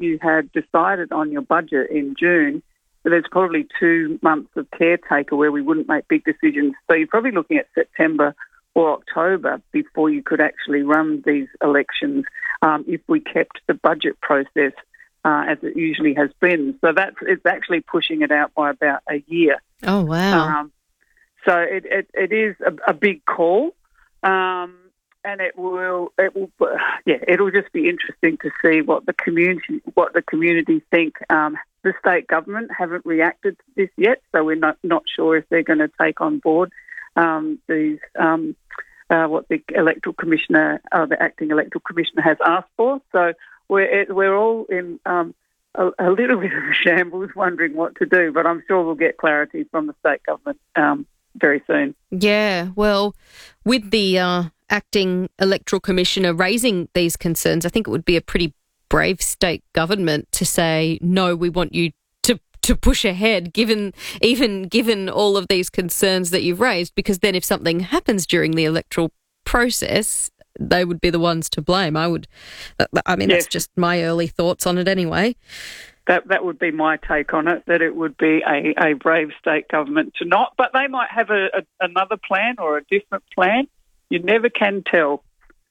you had decided on your budget in June, there's probably 2 months of caretaker where we wouldn't make big decisions. So you're probably looking at September or October before you could actually run these elections if we kept the budget process as it usually has been. So it's actually pushing it out by about a year. Oh, wow. So it is a big call, and it'll just be interesting to see what the community think. The state government haven't reacted to this yet, so we're not sure if they're going to take on board these what the electoral commissioner, the acting electoral commissioner, has asked for. So we're all in a little bit of a shambles, wondering what to do. But I'm sure we'll get clarity from the state government very soon. Yeah, well, with the acting electoral commissioner raising these concerns, I think it would be a pretty brave state government to say, no, we want you to push ahead, given all of these concerns that you've raised, because then if something happens during the electoral process, they would be the ones to blame. That's just my early thoughts on it anyway. That would be my take on it, that it would be a brave state government to not, but they might have another plan or a different plan. You never can tell.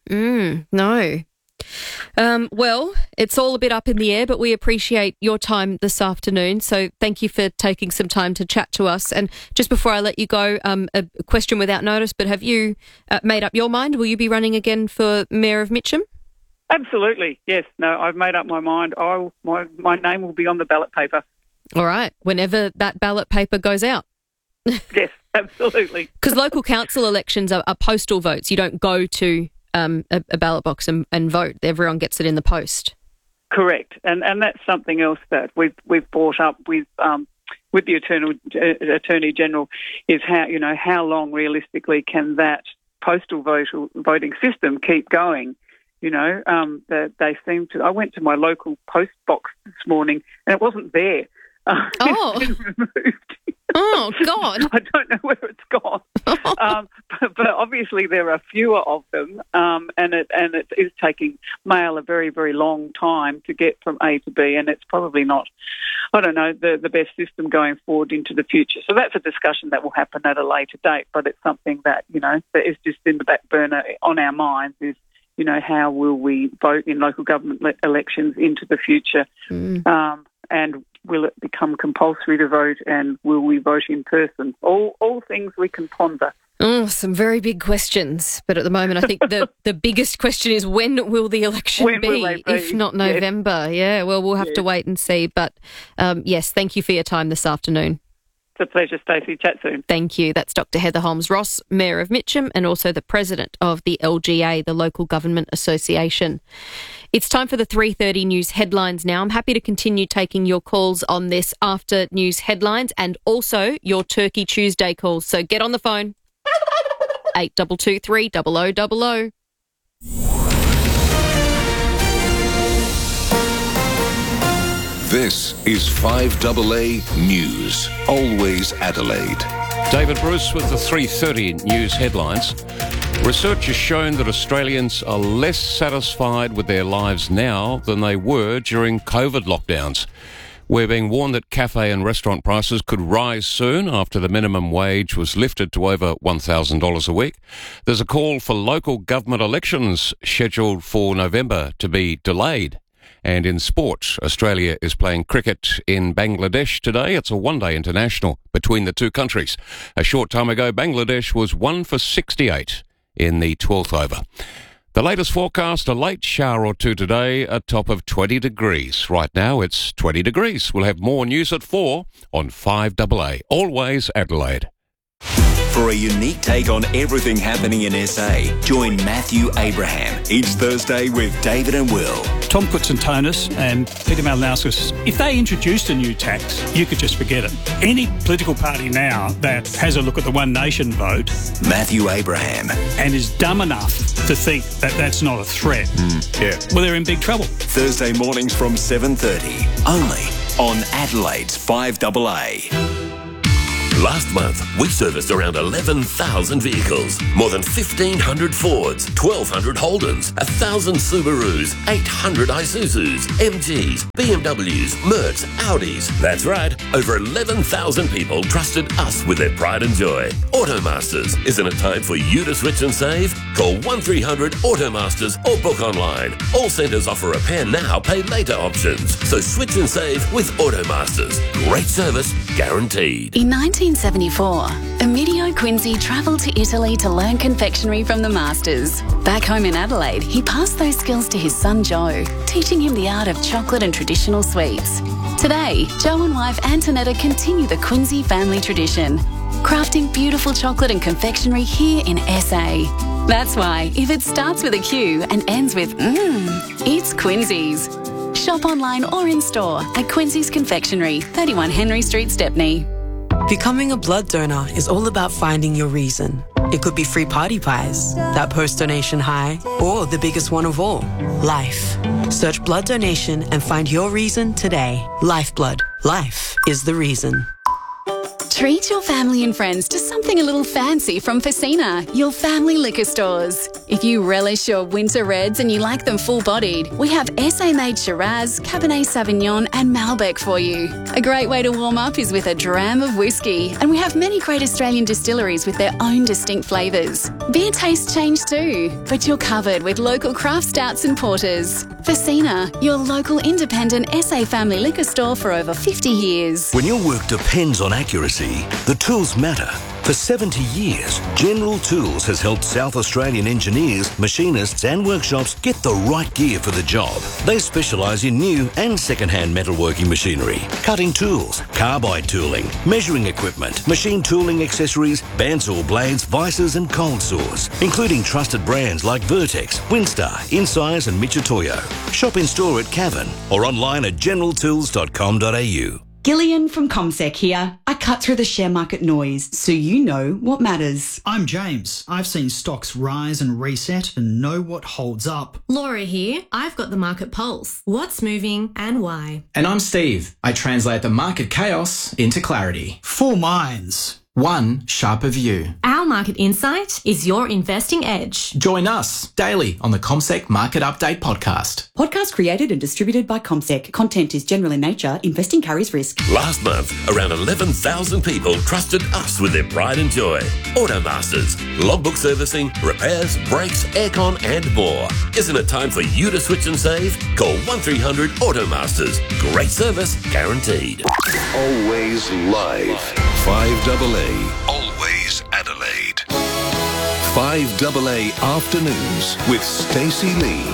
No. Well, it's all a bit up in the air, but we appreciate your time this afternoon. So thank you for taking some time to chat to us. And just before I let you go, a question without notice, but have you made up your mind? Will you be running again for Mayor of Mitcham? Absolutely, yes. No, I've made up my mind. My name will be on the ballot paper. All right, whenever that ballot paper goes out. Yes, absolutely. Because local council elections are postal votes. You don't go to a ballot box and vote. Everyone gets it in the post. Correct, and that's something else that we've brought up with the Attorney General, is how long realistically can that postal voting system keep going? That they seem to. I went to my local post box this morning and it wasn't there. It's been removed. Oh, God. I don't know where it's gone. But obviously there are fewer of them, and it is taking mail a very, very long time to get from A to B, and it's probably not, the best system going forward into the future. So that's a discussion that will happen at a later date, but it's something that, that is just in the back burner on our minds is, how will we vote in local government elections into the future? And will it become compulsory to vote, and will we vote in person? All things we can ponder. Oh, some very big questions. But at the moment, I think the biggest question is, when will the election be? If not November? Yes. Yeah, well, we'll have to wait and see. But yes, thank you for your time this afternoon. It's a pleasure, Stacey. Chat soon. Thank you. That's Dr. Heather Holmes-Ross, Mayor of Mitcham, and also the President of the LGA, the Local Government Association. It's time for the 3:30 news headlines now. I'm happy to continue taking your calls on this after news headlines and also your Turkey Tuesday calls. So get on the phone. 8223 0000. This is 5AA News, always Adelaide. David Bruce with the 3:30 news headlines. Research has shown that Australians are less satisfied with their lives now than they were during COVID lockdowns. We're being warned that cafe and restaurant prices could rise soon after the minimum wage was lifted to over $1,000 a week. There's a call for local government elections scheduled for November to be delayed. And in sport, Australia is playing cricket in Bangladesh today. It's a one-day international between the two countries. A short time ago, Bangladesh was 1 for 68 in the 12th over. The latest forecast, a late shower or two today, a top of 20 degrees. Right now, it's 20 degrees. We'll have more news at 4 on 5AA. Always Adelaide. For a unique take on everything happening in SA, join Matthew Abraham each Thursday with David and Will. Tom Koutsantonis and Peter Malinauskas, if they introduced a new tax, you could just forget it. Any political party now that has a look at the One Nation vote, Matthew Abraham, and is dumb enough to think that that's not a threat, well, they're in big trouble. Thursday mornings from 7:30, only on Adelaide's 5AA. Last month, we serviced around 11,000 vehicles. More than 1,500 Fords, 1,200 Holdens, 1,000 Subarus, 800 Isuzus, MGs, BMWs, Mercs, Audis. That's right, over 11,000 people trusted us with their pride and joy. Automasters, isn't it time for you to switch and save? Call 1300 Automasters or book online. All centres offer repair now, pay later options. So switch and save with Automasters. Great service, guaranteed. In 1974, Emilio Quincy travelled to Italy to learn confectionery from the masters. Back home in Adelaide, he passed those skills to his son Joe, teaching him the art of chocolate and traditional sweets. Today, Joe and wife Antonetta continue the Quincy family tradition, crafting beautiful chocolate and confectionery here in SA. That's why, if it starts with a Q and ends with it's Quincy's. Shop online or in store at Quincy's Confectionery, 31 Henry Street, Stepney. Becoming a blood donor is all about finding your reason. It could be free party pies, that post-donation high, or the biggest one of all, life. Search blood donation and find your reason today. Lifeblood. Life is the reason. Treat your family and friends to something a little fancy from Facina, your family liquor stores. If you relish your winter reds and you like them full-bodied, we have SA-made Shiraz, Cabernet Sauvignon and Malbec for you. A great way to warm up is with a dram of whiskey, and we have many great Australian distilleries with their own distinct flavours. Beer tastes change too, but you're covered with local craft stouts and porters. Facina, your local independent SA family liquor store for over 50 years. When your work depends on accuracy, the tools matter. For 70 years, General Tools has helped South Australian engineers, machinists and workshops get the right gear for the job. They specialise in new and second-hand metalworking machinery, cutting tools, carbide tooling, measuring equipment, machine tooling accessories, bandsaw blades, vices and cold saws, including trusted brands like Vertex, Winstar, Insize and Michitoyo. Shop in-store at Cavan or online at generaltools.com.au. Gillian from ComSec here. I cut through the share market noise so you know what matters. I'm James. I've seen stocks rise and reset and know what holds up. Laura here. I've got the market pulse. What's moving and why? And I'm Steve. I translate the market chaos into clarity. 4 minds. One sharper view. Our market insight is your investing edge. Join us daily on the ComSec Market Update podcast. Podcast created and distributed by ComSec. Content is general in nature. Investing carries risk. Last month, around 11,000 people trusted us with their pride and joy. Automasters, logbook servicing, repairs, brakes, aircon and more. Isn't it time for you to switch and save? Call 1300 Automasters. Great service, guaranteed. Always live. 5AA. Always Adelaide. 5AA Afternoons with Stacey Lee.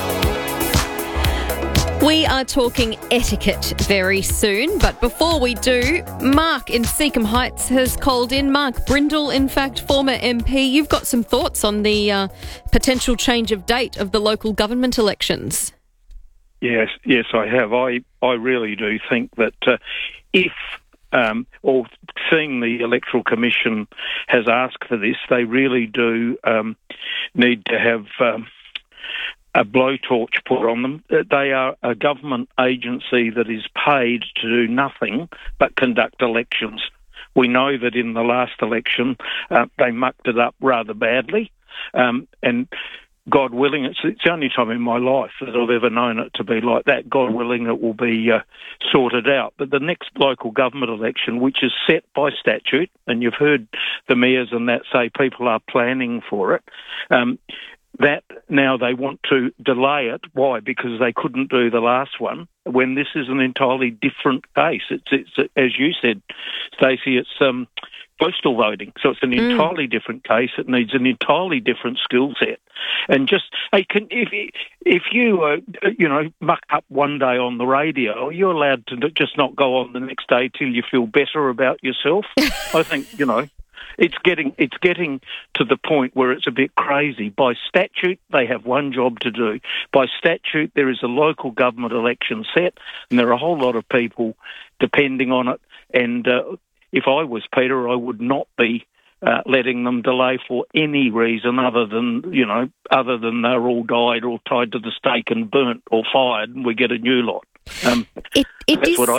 We are talking etiquette very soon, but before we do, Mark in Seacombe Heights has called in. Mark Brindle, in fact, former MP. You've got some thoughts on the potential change of date of the local government elections. Yes, I have. I really do think that if or seeing the Electoral Commission has asked for this, they really do need to have a blowtorch put on them. They are a government agency that is paid to do nothing but conduct elections. We know that in the last election they mucked it up rather badly, and God willing, it's the only time in my life that I've ever known it to be like that. God willing, it will be sorted out. But the next local government election, which is set by statute, and you've heard the mayors and that say people are planning for it, that now they want to delay it. Why? Because they couldn't do the last one, when this is an entirely different case. It's as you said, Stacey, it's postal voting. So it's an entirely different case. It needs an entirely different skill set. And just, if you muck up one day on the radio, you're allowed to just not go on the next day till you feel better about yourself. I think, it's getting to the point where it's a bit crazy. By statute, they have one job to do. By statute, there is a local government election set, and there are a whole lot of people depending on it. And if I was Peter, I would not be letting them delay for any reason other than they're all died or tied to the stake and burnt or fired, and we get a new lot. That's what I feel.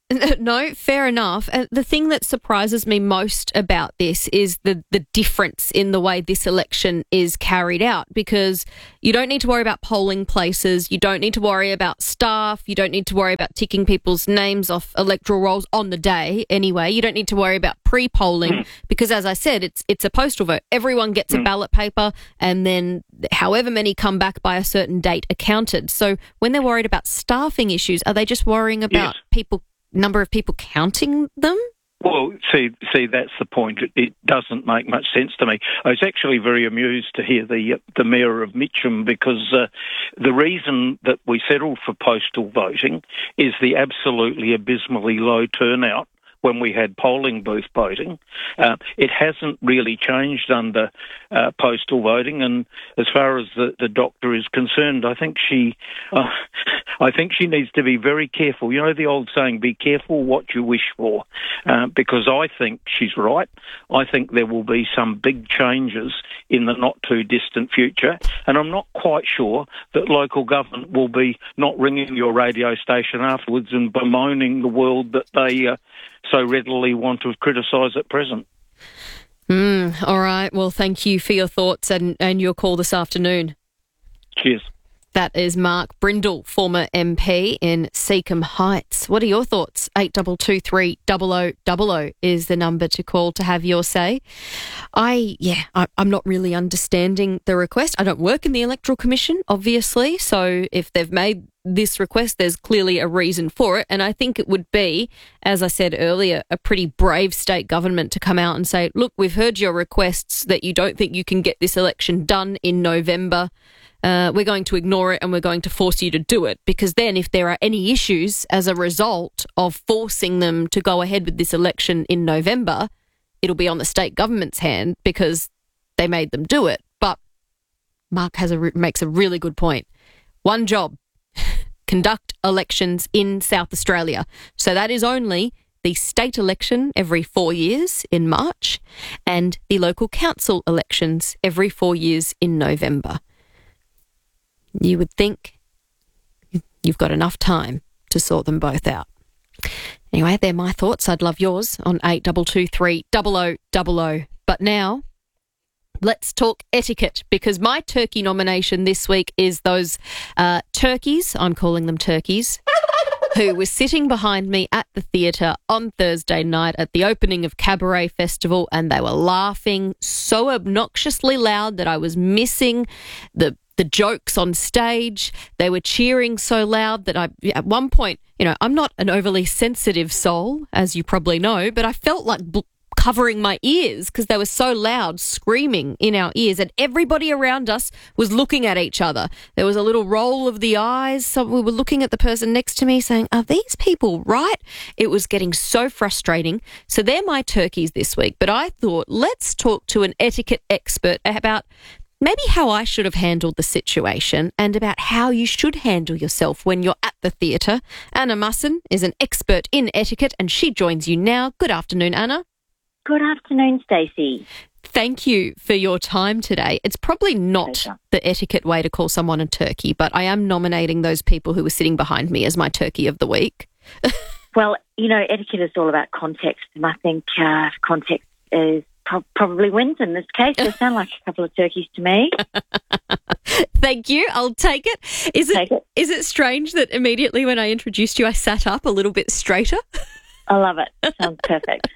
No, fair enough. The thing that surprises me most about this is the difference in the way this election is carried out, because you don't need to worry about polling places, you don't need to worry about staff, you don't need to worry about ticking people's names off electoral rolls on the day anyway. You don't need to worry about pre-polling because, as I said, it's a postal vote. Everyone gets a ballot paper and then however many come back by a certain date are counted. So when they're worried about staffing issues, are they just worrying about number of people counting them? Well, see, that's the point. It doesn't make much sense to me. I was actually very amused to hear the Mayor of Mitcham, because the reason that we settled for postal voting is the absolutely abysmally low turnout when we had polling booth voting. It hasn't really changed under postal voting, and as far as the doctor is concerned, I think she needs to be very careful. You know the old saying, be careful what you wish for, because I think she's right. I think there will be some big changes in the not-too-distant future, and I'm not quite sure that local government will be not ringing your radio station afterwards and bemoaning the world that they so readily want to criticise at present. All right. Well, thank you for your thoughts and your call this afternoon. Cheers. That is Mark Brindle, former MP in Seacombe Heights. What are your thoughts? 8223 0000 is the number to call to have your say. I'm not really understanding the request. I don't work in the Electoral Commission, obviously, so if they've made this request, there's clearly a reason for it, and I think it would be, as I said earlier, a pretty brave state government to come out and say, look, we've heard your requests that you don't think you can get this election done in November. We're going to ignore it and we're going to force you to do it, because then if there are any issues as a result of forcing them to go ahead with this election in November, it'll be on the state government's hand because they made them do it. But Mark makes a really good point. One job, conduct elections in South Australia. So that is only the state election every 4 years in March and the local council elections every 4 years in November. You would think you've got enough time to sort them both out. Anyway, they're my thoughts. I'd love yours on 8223 0000. But now, let's talk etiquette, because my turkey nomination this week is those turkeys, I'm calling them turkeys, who were sitting behind me at the theatre on Thursday night at the opening of Cabaret Festival, and they were laughing so obnoxiously loud that I was missing the jokes on stage. They were cheering so loud that at one point, I'm not an overly sensitive soul, as you probably know, but I felt like covering my ears because they were so loud, screaming in our ears, and everybody around us was looking at each other. There was a little roll of the eyes, so we were looking at the person next to me saying, are these people right? It was getting so frustrating. So they're my turkeys this week, but I thought, let's talk to an etiquette expert about maybe how I should have handled the situation and about how you should handle yourself when you're at the theatre. Anna Musson is an expert in etiquette and she joins you now. Good afternoon, Anna. Good afternoon, Stacey. Thank you for your time today. It's probably not the etiquette way to call someone a turkey, but I am nominating those people who were sitting behind me as my turkey of the week. Well, etiquette is all about context, and I think context is probably wins in this case. They sound like a couple of turkeys to me. Thank you. I'll take it. Is it strange that immediately when I introduced you, I sat up a little bit straighter? I love it. Sounds perfect.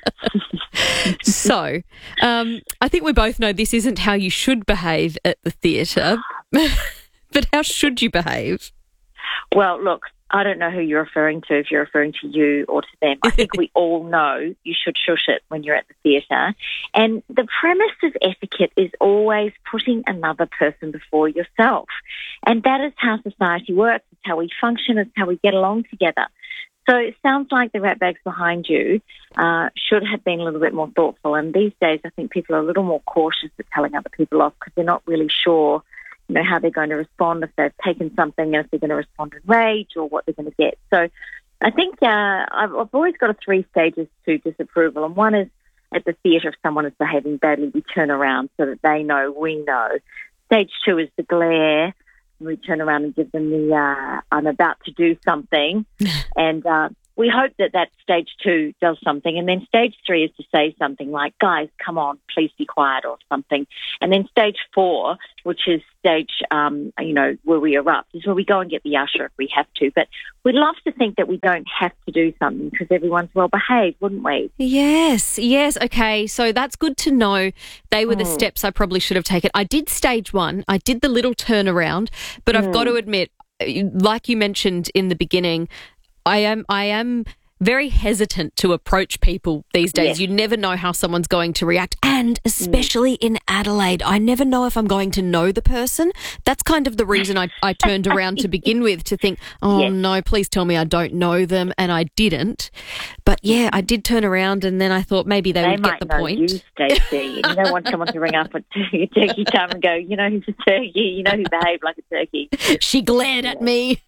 So, I think we both know this isn't how you should behave at the theatre, but how should you behave? Well, look, I don't know who you're referring to, if you're referring to you or to them. I think we all know you should shush it when you're at the theatre. And the premise of etiquette is always putting another person before yourself. And that is how society works. It's how we function. It's how we get along together. So it sounds like the ratbags behind you should have been a little bit more thoughtful. And these days, I think people are a little more cautious at telling other people off because they're not really sure how they're going to respond, if they've taken something, and if they're going to respond in rage or what they're going to get. So I think I've always got 3 stages to disapproval. And one is at the theatre, if someone is behaving badly, we turn around so that they know, we know. Stage 2 is the glare. We turn around and give them the I'm about to do something. And we hope that stage 2 does something. And then stage 3 is to say something like, guys, come on, please be quiet or something. And then stage 4, which is stage, where we erupt, is where we go and get the usher if we have to. But we'd love to think that we don't have to do something because everyone's well behaved, wouldn't we? Yes. Okay, so that's good to know. They were the steps I probably should have taken. I did stage 1. I did the little turnaround, but I've got to admit, like you mentioned in the beginning, I am very hesitant to approach people these days. Yes. You never know how someone's going to react. And especially in Adelaide, I never know if I'm going to know the person. That's kind of the reason I turned around to begin with, to think, no, please tell me I don't know them. And I didn't. But yeah, I did turn around and then I thought maybe they would get the point. You, Stacey. You don't want someone to ring up at turkey time and go, you know who's a turkey, you know who behaved like a turkey. She glared at me.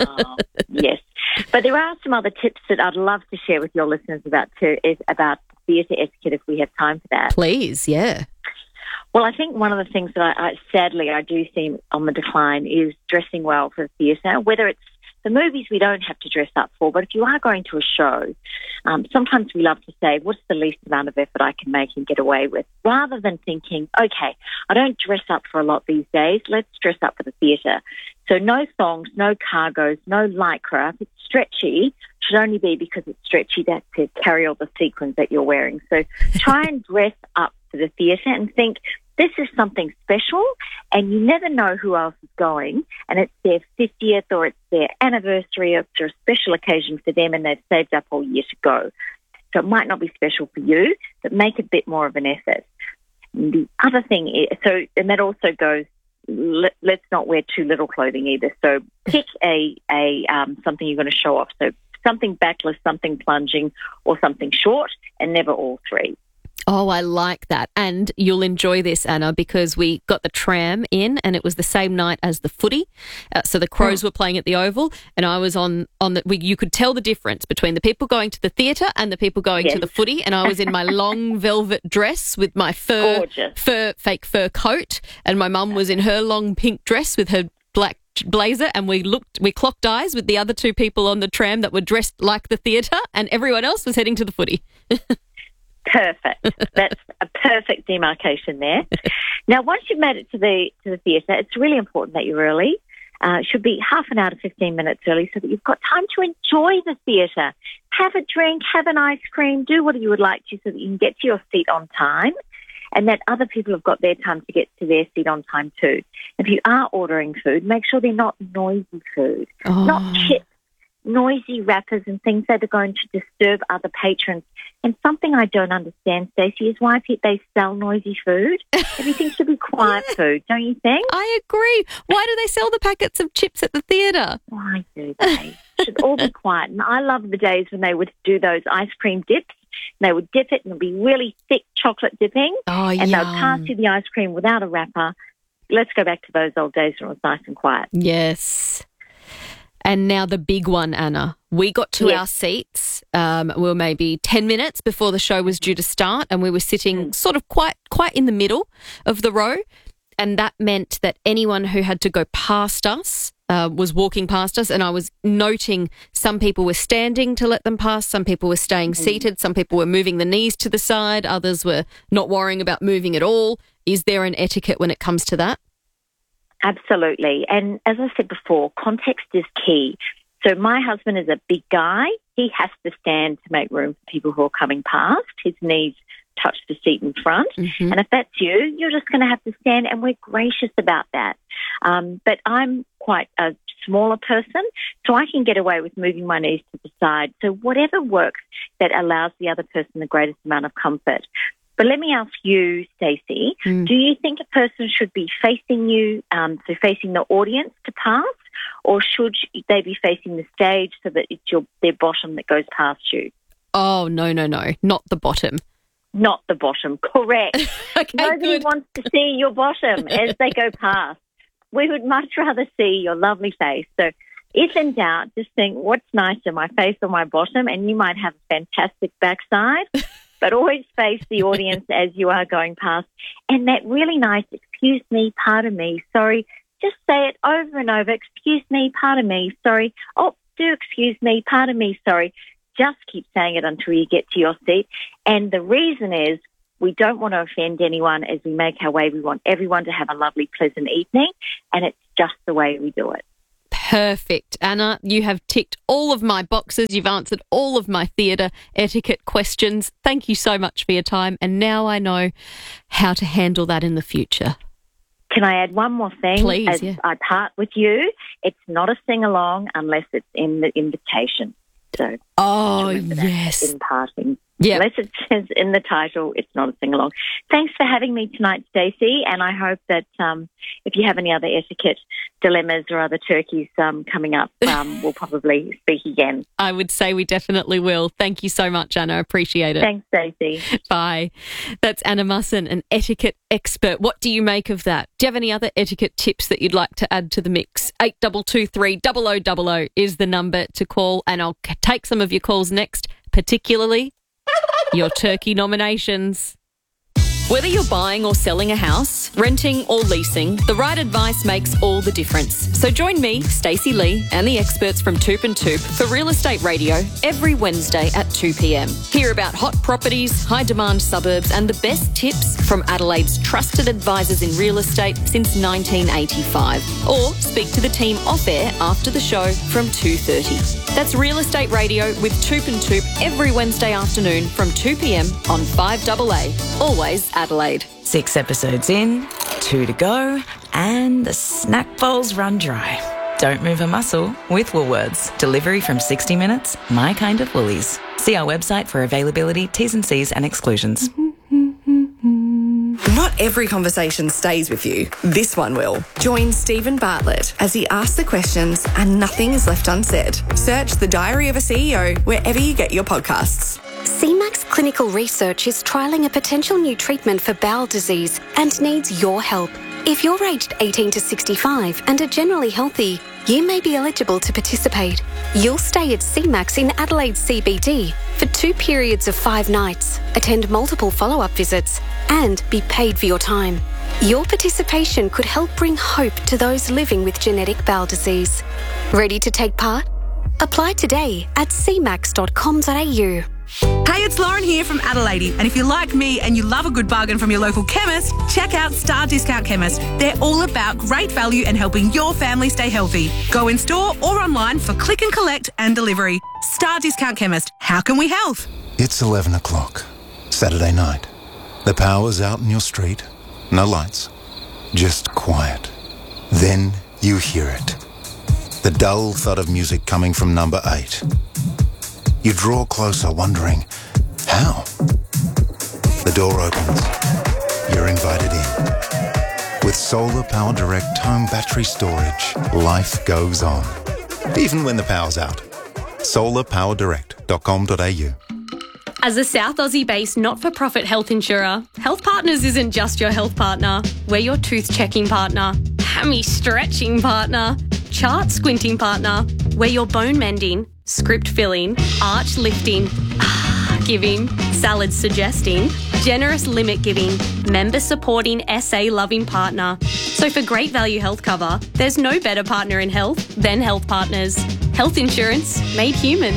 Yes. But there are some other tips that I'd love to share with your listeners about theatre etiquette if we have time for that. Please, yeah. Well, I think one of the things that sadly I do see on the decline is dressing well for the theatre, whether it's the movies we don't have to dress up for, but if you are going to a show, sometimes we love to say, what's the least amount of effort I can make and get away with, rather than thinking, okay, I don't dress up for a lot these days, let's dress up for the theatre. So no thongs, no cargos, no lycra. If it's stretchy, it should only be because it's stretchy, that's to carry all the sequins that you're wearing. So try and dress up for the theatre and think, this is something special, and you never know who else is going, and it's their 50th or it's their anniversary or it's a special occasion for them and they've saved up all year to go. So it might not be special for you, but make a bit more of an effort. And the other thing is, and that also goes, let's not wear too little clothing either. So pick something you're going to show off. So something backless, something plunging, or something short, and never all three. Oh, I like that. And you'll enjoy this, Anna, because we got the tram in and it was the same night as the footy. So the Crows were playing at the Oval and I was you could tell the difference between the people going to the theatre and the people going to the footy. And I was in my long velvet dress with my fake fur coat, and my mum was in her long pink dress with her black blazer, and we clocked eyes with the other two people on the tram that were dressed like the theatre, and everyone else was heading to the footy. Perfect. That's a perfect demarcation there. Now, once you've made it to the theatre, it's really important that you're early. It should be half an hour to 15 minutes early so that you've got time to enjoy the theatre. Have a drink, have an ice cream, do what you would like to so that you can get to your seat on time and that other people have got their time to get to their seat on time too. If you are ordering food, make sure they're not noisy food, not chips, noisy wrappers and things that are going to disturb other patrons. And something I don't understand, Stacey, is why they sell noisy food. Everything should be quiet food, don't you think? I agree. Why do they sell the packets of chips at the theatre? Why do they? It should all be quiet. And I love the days when they would do those ice cream dips. And they would dip it and it would be really thick chocolate dipping. Oh, and they would pass you the ice cream without a wrapper. Let's go back to those old days when it was nice and quiet. Yes. And now the big one, Anna. We got to our seats. We were maybe 10 minutes before the show was due to start, and we were sitting sort of quite in the middle of the row. And that meant that anyone who had to go past us was walking past us. And I was noting some people were standing to let them pass. Some people were staying seated. Some people were moving the knees to the side. Others were not worrying about moving at all. Is there an etiquette when it comes to that? Absolutely. And as I said before, context is key. So my husband is a big guy. He has to stand to make room for people who are coming past. His knees touch the seat in front. Mm-hmm. And if that's you, you're just going to have to stand, and we're gracious about that. But I'm quite a smaller person, so I can get away with moving my knees to the side. So whatever works that allows the other person the greatest amount of comfort. But let me ask you, Stacey, do you think a person should be facing you, so facing the audience to pass, or should they be facing the stage so that it's their bottom that goes past you? Oh, no, not the bottom. Not the bottom, correct. Okay, Nobody wants to see your bottom as they go past. We would much rather see your lovely face. So if in doubt, just think, what's nicer, my face or my bottom? And you might have a fantastic backside. But always face the audience as you are going past. And that really nice, excuse me, pardon me, sorry, just say it over and over, excuse me, pardon me, sorry, oh, do excuse me, pardon me, sorry. just keep saying it until you get to your seat. And the reason is we don't want to offend anyone as we make our way. We want everyone to have a lovely, pleasant evening, and it's just the way we do it. Perfect. Anna, you have ticked all of my boxes. You've answered all of my theatre etiquette questions. Thank you so much for your time. And now I know how to handle that in the future. Can I add one more thing? Please, As I part with you, it's not a sing-along unless it's in the invitation. So, yes. In passing. Yeah. Unless it says in the title, it's not a sing-along. Thanks for having me tonight, Stacey, and I hope that if you have any other etiquette dilemmas or other turkeys coming up, we'll probably speak again. I would say we definitely will. Thank you so much, Anna. Appreciate it. Thanks, Stacey. Bye. That's Anna Musson, an etiquette expert. What do you make of that? Do you have any other etiquette tips that you'd like to add to the mix? 8223 0000 is the number to call, and I'll take some of your calls next, particularly your turkey nominations. Whether you're buying or selling a house, renting or leasing, the right advice makes all the difference. So join me, Stacey Lee, and the experts from Toop and Toop for Real Estate Radio every Wednesday at 2 p.m. Hear about hot properties, high-demand suburbs, and the best tips from Adelaide's trusted advisors in real estate since 1985. Or speak to the team off-air after the show from 2:30. That's Real Estate Radio with Toop and Toop every Wednesday afternoon from 2 p.m. on 5AA. Always Adelaide. 6 episodes in, 2 to go, and the snack bowls run dry. Don't move a muscle with Woolworths. Delivery from 60 minutes, my kind of Woolies. See our website for availability, T's and C's and exclusions. Not every conversation stays with you. This one will. Join Stephen Bartlett as he asks the questions and nothing is left unsaid. Search The Diary of a CEO wherever you get your podcasts. CMAX Clinical Research is trialling a potential new treatment for bowel disease and needs your help. If you're aged 18 to 65 and are generally healthy, you may be eligible to participate. You'll stay at CMAX in Adelaide CBD for 2 periods of 5 nights, attend multiple follow-up visits, and be paid for your time. Your participation could help bring hope to those living with genetic bowel disease. Ready to take part? Apply today at cmax.com.au. Hey, it's Lauren here from Adelaide, and if you're like me and you love a good bargain from your local chemist, check out Star Discount Chemist. They're all about great value and helping your family stay healthy. Go in store or online for click and collect and delivery. Star Discount Chemist. How can we help? It's 11 o'clock, Saturday night. The power's out in your street. No lights, just quiet. Then you hear it. The dull thud of music coming from number 8. You draw closer, wondering, how? The door opens. You're invited in. With Solar Power Direct home battery storage, life goes on. Even when the power's out. solarpowerdirect.com.au. As a South Aussie-based not-for-profit health insurer, Health Partners isn't just your health partner. We're your tooth-checking partner, hammy-stretching partner, chart-squinting partner. We're your bone-mending, script-filling, arch-lifting, giving, salad-suggesting, generous limit-giving, member-supporting, SA-loving partner. So for great value health cover, there's no better partner in health than Health Partners. Health insurance made human.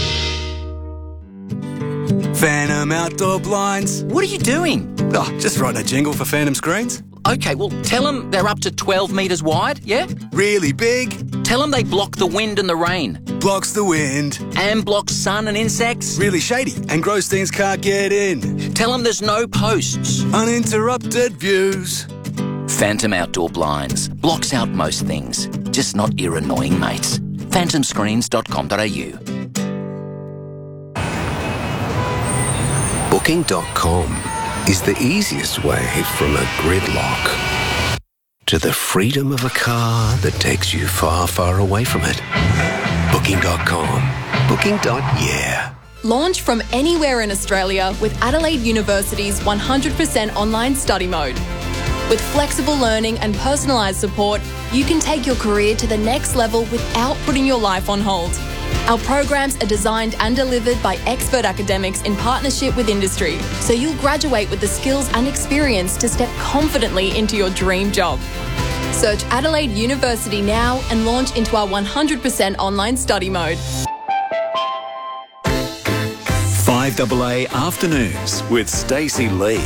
Phantom Outdoor Blinds. What are you doing? Oh, just writing a jingle for Phantom Screens. Okay, well, tell them they're up to 12 metres wide, yeah? Really big. Tell them they block the wind and the rain. Blocks the wind. And blocks sun and insects. Really shady, and gross things can't get in. Tell them there's no posts. Uninterrupted views. Phantom Outdoor Blinds. Blocks out most things, just not your annoying mates. phantomscreens.com.au. Booking.com is the easiest way from a gridlock to the freedom of a car that takes you far, far away from it. Booking.com. Booking.yeah. Launch from anywhere in Australia with Adelaide University's 100% online study mode. With flexible learning and personalised support, you can take your career to the next level without putting your life on hold. Our programs are designed and delivered by expert academics in partnership with industry, so you'll graduate with the skills and experience to step confidently into your dream job. Search Adelaide University now and launch into our 100% online study mode. 5AA Afternoons with Stacey Lee.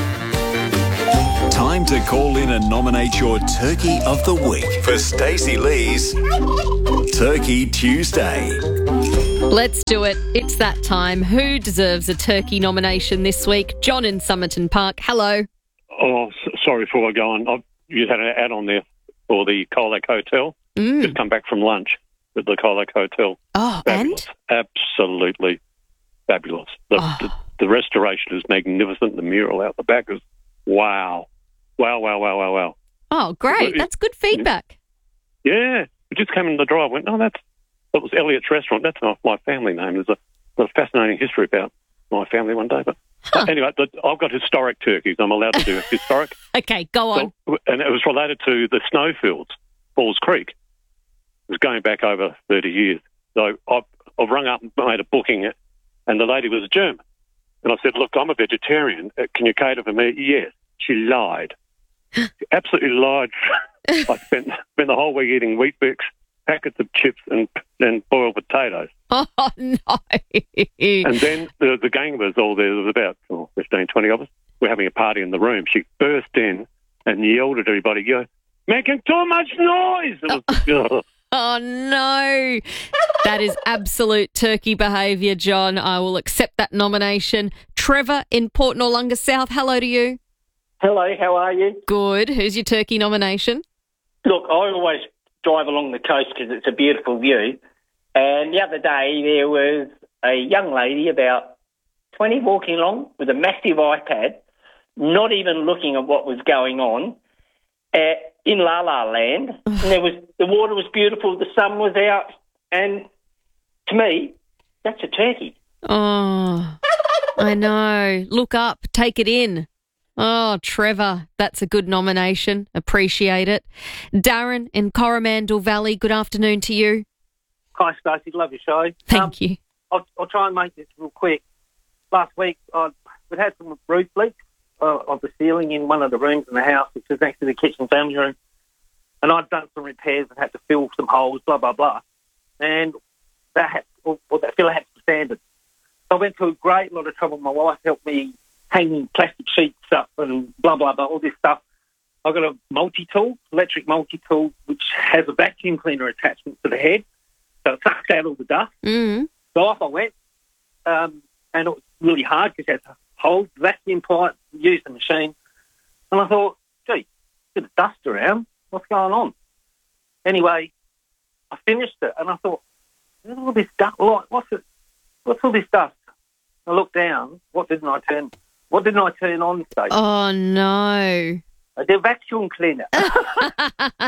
Time to call in and nominate your Turkey of the Week for Stacey Lee's Turkey Tuesday. Let's do it. It's that time. Who deserves a turkey nomination this week? John in Somerton Park. Hello. Oh, sorry before I go on. You had an ad on there for the Colac Hotel. Just come back from lunch at the Colac Hotel. Oh, fabulous. And? Absolutely fabulous. The restoration is magnificent. The mural out the back is wow. Wow. Oh, great. That's good feedback. Yeah. We just came in the drive. Went, that was Elliot's Restaurant. That's not my family name. There's a fascinating history about my family one day. But anyway, I've got historic turkeys. I'm allowed to do historic. Okay, go on. So, and it was related to the snowfields, Falls Creek. It was going back over 30 years. So I've rung up and made a booking, and the lady was a German. And I said, look, I'm a vegetarian. Can you cater for me? Yes. She lied. She absolutely lied. I spent the whole week eating Weet-Bix, packets of chips and boiled potatoes. Oh, no. And then the gang was all there. There was about 15, 20 of us. We're having a party in the room. She burst in and yelled at everybody, making too much noise. It was, Oh, no. That is absolute turkey behaviour, John. I will accept that nomination. Trevor in Port Noarlunga South, hello to you. Hello, how are you? Good. Who's your turkey nomination? Look, I always drive along the coast because it's a beautiful view. And the other day there was a young lady about 20 walking along with a massive iPad, not even looking at what was going on in La La Land. And the water was beautiful, the sun was out, and to me, that's a turkey. Oh, I know. Look up, take it in. Oh, Trevor, that's a good nomination. Appreciate it. Darren in Coromandel Valley, good afternoon to you. Hi, Stacey. Love your show. Thank you. I'll try and make this real quick. Last week, we'd had some roof leaks of the ceiling in one of the rooms in the house, which is next to the kitchen family room. And I'd done some repairs and had to fill some holes, blah, blah, blah. And that filler had to be sanded. So I went to a great lot of trouble. My wife helped me hanging plastic sheets up and blah, blah, blah, all this stuff. I got a multi-tool, electric multi-tool, which has a vacuum cleaner attachment to the head. So it sucks out all the dust. Mm. So off I went. And it was really hard because you had to hold the vacuum pipe, use the machine. And I thought, gee, bit of dust around. What's going on? Anyway, I finished it and I thought, where's all this dust? What's all this dust? I looked down. What didn't I turn on, Stacey? Oh, no. The vacuum cleaner. I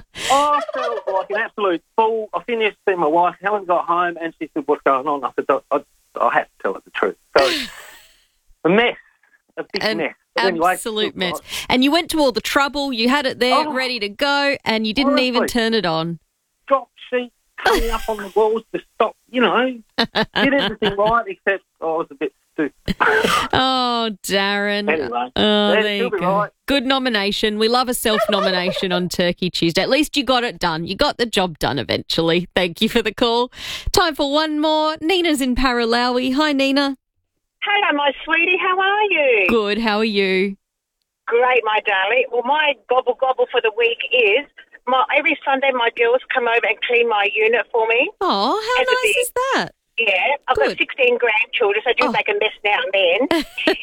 felt like an absolute fool. I finished, and my wife, Helen, got home, and she said, what's going on? I said, I have to tell her the truth. So, a mess, a big mess. Absolute mess. And you went to all the trouble, you had it there ready to go, and you didn't even turn it on. Drop sheets coming up on the walls to stop, did everything right, except I was a bit stupid. Oh, Darren. Anyway, there you go. Right. Good nomination. We love a self-nomination on Turkey Tuesday. At least you got it done. You got the job done eventually. Thank you for the call. Time for one more. Nina's in Paralawi. Hi, Nina. Hello, my sweetie. How are you? Good. How are you? Great, my darling. Well, my gobble for the week is every Sunday my girls come over and clean my unit for me. Oh, how nice is that? Yeah, I've got 16 grandchildren, so I do make a mess now and then.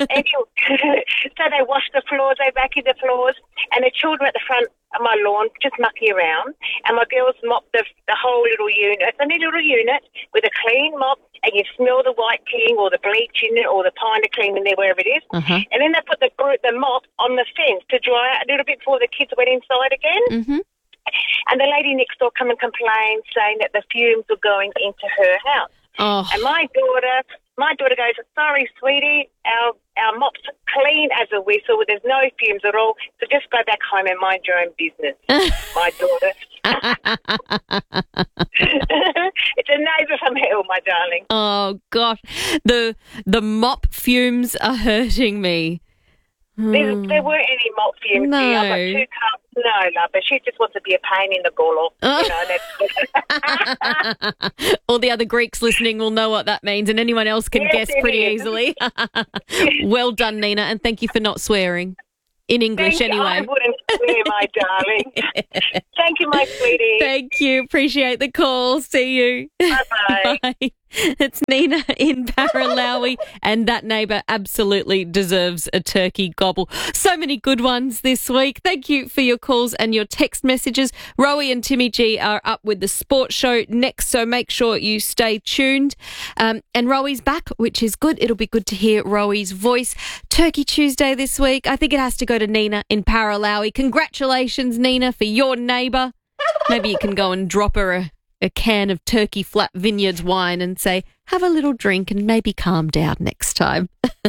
So they wash the floors, they vacuum the floors, and the children at the front of my lawn just mucking around, and my girls mop the whole little unit. It's a little unit with a clean mop, and you smell the white clean or the bleach in it or the pine clean in there, wherever it is. Uh-huh. And then they put the mop on the fence to dry out a little bit before the kids went inside again. Mm-hmm. And the lady next door come and complain, saying that the fumes were going into her house. Oh. And my daughter goes, sorry, sweetie, our mop's clean as a whistle. There's no fumes at all. So just go back home and mind your own business, my daughter. It's a neighbour from hell, my darling. Oh, gosh. The mop fumes are hurting me. There weren't any mop fumes here. I've got No, love, but she just wants to be a pain in the gullo. That's All the other Greeks listening will know what that means, and anyone else can guess pretty easily. Well done, Nina, and thank you for not swearing. In English, anyway. I wouldn't swear, my darling. Thank you, my sweetie. Thank you. Appreciate the call. See you. Bye-bye. Bye. It's Nina in Paralawi, and that neighbour absolutely deserves a turkey gobble. So many good ones this week. Thank you for your calls and your text messages. Rowie and Timmy G are up with the sports show next, so make sure you stay tuned. And Rowie's back, which is good. It'll be good to hear Rowie's voice. Turkey Tuesday this week. I think it has to go to Nina in Paralawi. Congratulations, Nina, for your neighbour. Maybe you can go and drop her a can of Turkey Flat Vineyards wine and say, have a little drink and maybe calm down next time.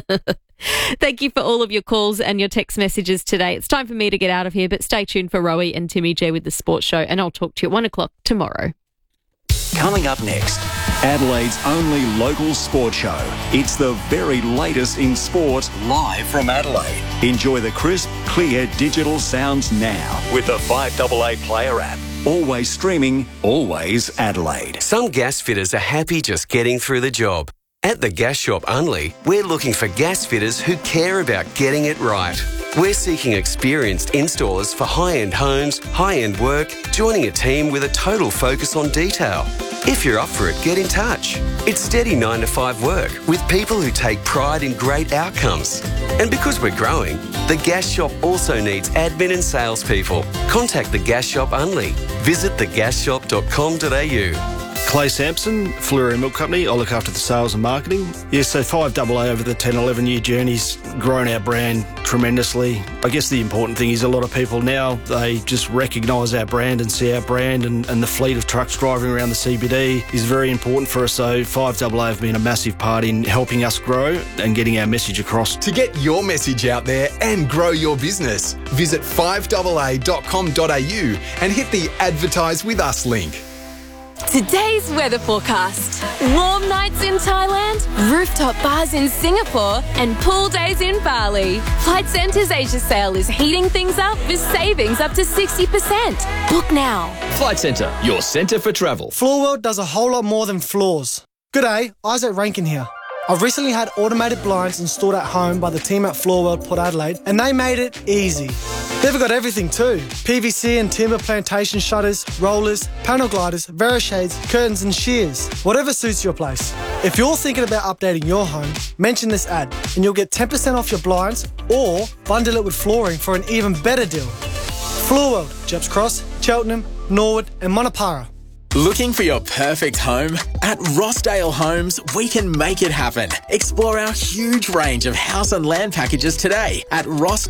Thank you for all of your calls and your text messages today. It's time for me to get out of here, but stay tuned for Rowie and Timmy J with the sports show, and I'll talk to you at 1 o'clock tomorrow. Coming up next, Adelaide's only local sports show. It's the very latest in sport, live from Adelaide. Enjoy the crisp, clear digital sounds now with the 5AA Player app. Always streaming, always Adelaide. Some gas fitters are happy just getting through the job. At the Gas Shop Unley, we're looking for gas fitters who care about getting it right. We're seeking experienced installers for high-end homes, high-end work, joining a team with a total focus on detail. If you're up for it, get in touch. It's steady 9 to 5 work with people who take pride in great outcomes. And because we're growing, the Gas Shop also needs admin and salespeople. Contact the Gas Shop Unley. Visit thegasshop.com.au. Clay Sampson, Fleury Milk Company. I look after the sales and marketing. Yes, so 5AA over the 10, 11 year journey's grown our brand tremendously. I guess the important thing is a lot of people now, they just recognise our brand and see our brand, and the fleet of trucks driving around the CBD is very important for us. So 5AA have been a massive part in helping us grow and getting our message across. To get your message out there and grow your business, visit 5AA.com.au and hit the Advertise With Us link. Today's weather forecast. Warm nights in Thailand, rooftop bars in Singapore, and pool days in Bali. Flight Centre's Asia sale is heating things up with savings up to 60%. Book now. Flight Centre, your centre for travel. Floor World does a whole lot more than floors. G'day, Isaac Rankin here. I've recently had automated blinds installed at home by the team at Floor World Port Adelaide, and they made it easy. They've got everything too. PVC and timber plantation shutters, rollers, panel gliders, Verishades, curtains and shears. Whatever suits your place. If you're thinking about updating your home, mention this ad and you'll get 10% off your blinds or bundle it with flooring for an even better deal. Floor World, Jeps Cross, Cheltenham, Norwood and Monopara. Looking for your perfect home? At Rossdale Homes, we can make it happen. Explore our huge range of house and land packages today at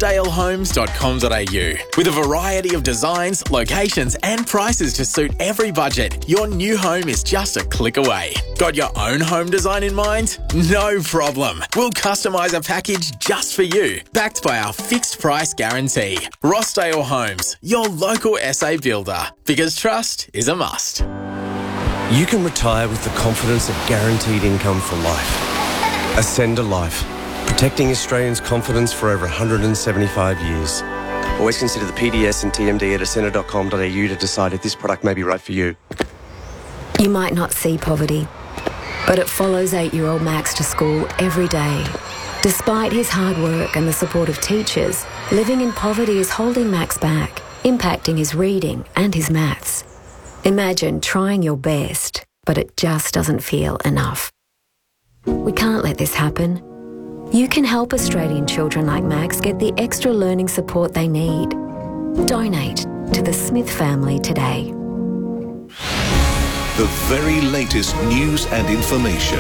rossdalehomes.com.au. With a variety of designs, locations and prices to suit every budget, your new home is just a click away. Got your own home design in mind? No problem. We'll customise a package just for you, backed by our fixed price guarantee. Rossdale Homes, your local SA builder. Because trust is a must. You can retire with the confidence of guaranteed income for life. Ascender Life, protecting Australians' confidence for over 175 years. Always consider the PDS and TMD at ascender.com.au to decide if this product may be right for you. You might not see poverty, but it follows 8-year-old Max to school every day. Despite his hard work and the support of teachers, living in poverty is holding Max back, impacting his reading and his maths. Imagine trying your best, but it just doesn't feel enough. We can't let this happen. You can help Australian children like Max get the extra learning support they need. Donate to the Smith family today. The very latest news and information.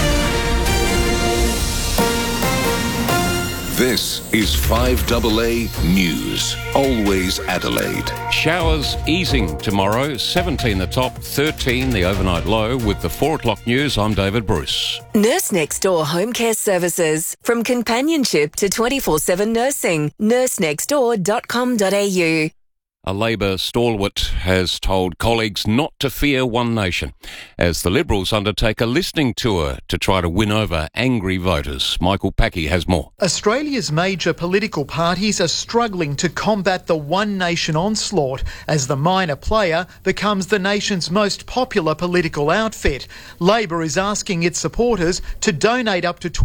This is 5AA News. Always Adelaide. Showers easing tomorrow. 17 the top, 13 the overnight low. With the 4 o'clock news, I'm David Bruce. Nurse Next Door Home Care Services. From companionship to 24/7 nursing. nursenextdoor.com.au. A Labor stalwart has told colleagues not to fear One Nation as the Liberals undertake a listening tour to try to win over angry voters. Michael Packey has more. Australia's major political parties are struggling to combat the One Nation onslaught as the minor player becomes the nation's most popular political outfit. Labor is asking its supporters to donate up to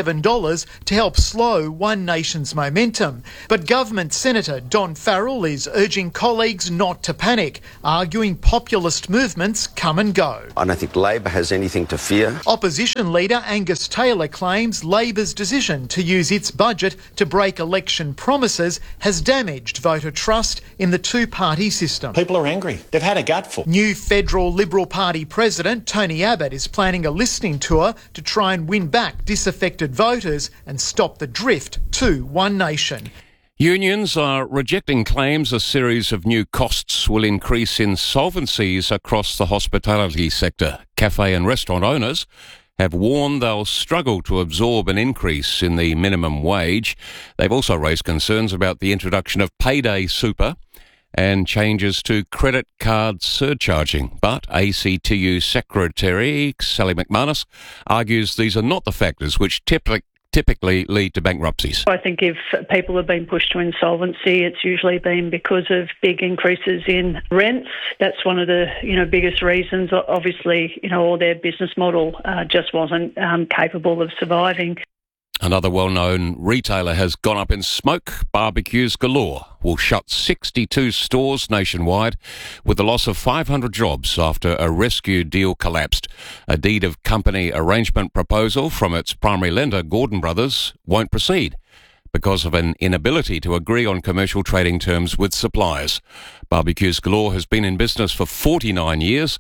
$27 to help slow One Nation's momentum. But Government Senator Don Farrell is urging colleagues not to panic, arguing populist movements come and go. I don't think Labor has anything to fear. Opposition leader Angus Taylor claims Labor's decision to use its budget to break election promises has damaged voter trust in the two-party system. People are angry. They've had a gutful. New federal Liberal Party President Tony Abbott is planning a listening tour to try and win back disaffected voters and stop the drift to One Nation. Unions are rejecting claims a series of new costs will increase insolvencies across the hospitality sector. Cafe and restaurant owners have warned they'll struggle to absorb an increase in the minimum wage. They've also raised concerns about the introduction of payday super and changes to credit card surcharging. But ACTU Secretary Sally McManus argues these are not the factors which typically lead to bankruptcies. I think if people have been pushed to insolvency, it's usually been because of big increases in rents. That's one of the biggest reasons. Obviously, all their business model just wasn't capable of surviving. Another well-known retailer has gone up in smoke. Barbecues Galore will shut 62 stores nationwide with the loss of 500 jobs after a rescue deal collapsed. A deed of company arrangement proposal from its primary lender, Gordon Brothers, won't proceed because of an inability to agree on commercial trading terms with suppliers. Barbecues Galore has been in business for 49 years.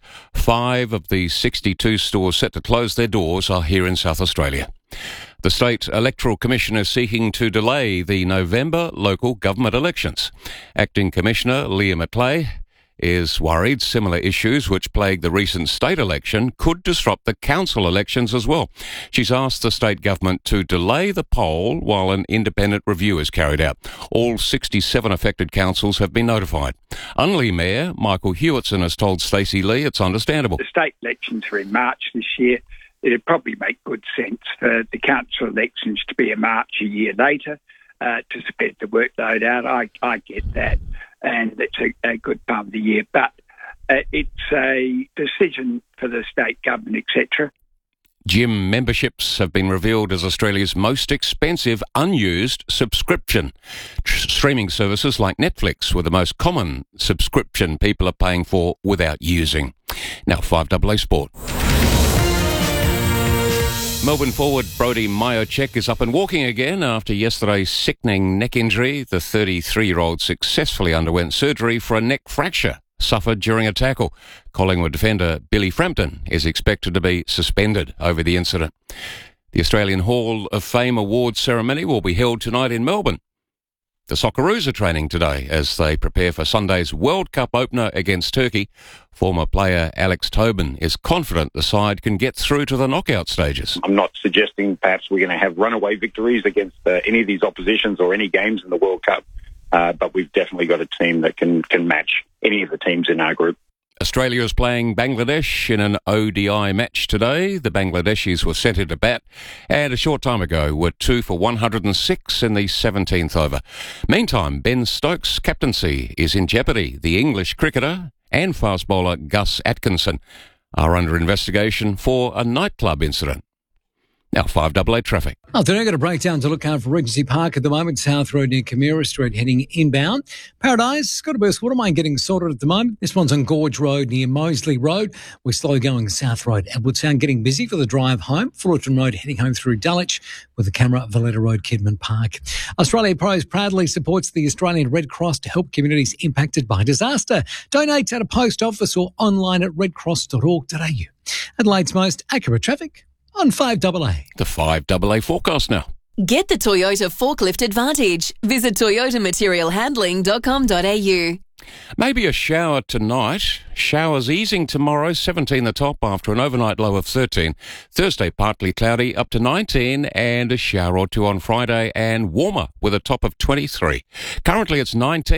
5 of the 62 stores set to close their doors are here in South Australia. The State Electoral Commission is seeking to delay the November local government elections. Acting Commissioner Leah McClay is worried similar issues which plagued the recent state election could disrupt the council elections as well. She's asked the state government to delay the poll while an independent review is carried out. All 67 affected councils have been notified. Unley Mayor Michael Hewitson has told Stacey Lee it's understandable. The state elections are in March this year. It'd probably make good sense for the council elections to be in March a year later to spread the workload out. I get that, and it's a good time of the year. But it's a decision for the state government, etc. Gym memberships have been revealed as Australia's most expensive unused subscription. Streaming services like Netflix were the most common subscription people are paying for without using. Now 5AA Sport. Melbourne forward Brody Majocek is up and walking again after yesterday's sickening neck injury. The 33-year-old successfully underwent surgery for a neck fracture suffered during a tackle. Collingwood defender Billy Frampton is expected to be suspended over the incident. The Australian Hall of Fame Awards ceremony will be held tonight in Melbourne. The Socceroos are training today as they prepare for Sunday's World Cup opener against Turkey. Former player Alex Tobin is confident the side can get through to the knockout stages. I'm not suggesting perhaps we're going to have runaway victories against any of these oppositions or any games in the World Cup, but we've definitely got a team that can match any of the teams in our group. Australia is playing Bangladesh in an ODI match today. The Bangladeshis were sent into bat and a short time ago were 2 for 106 in the 17th over. Meantime, Ben Stokes' captaincy is in jeopardy. The English cricketer and fast bowler Gus Atkinson are under investigation for a nightclub incident. Now 5AA traffic. Today got a breakdown to look out for Regency Park at the moment. South Road near Camira Street heading inbound. Paradise, got a burst water main getting sorted at the moment. This one's on Gorge Road near Moseley Road. We're slowly going South Road. Edward Sound getting busy for the drive home. Fullerton Road heading home through Dulwich with the camera Valletta Road, Kidman Park. Australia Pros proudly supports the Australian Red Cross to help communities impacted by disaster. Donate at a post office or online at redcross.org.au. Adelaide's most accurate traffic on 5AA. The 5AA forecast now. Get the Toyota Forklift Advantage. Visit toyotamaterialhandling.com.au. Maybe a shower tonight. Showers easing tomorrow, 17 the top after an overnight low of 13. Thursday partly cloudy up to 19 and a shower or two on Friday and warmer with a top of 23. Currently it's 19.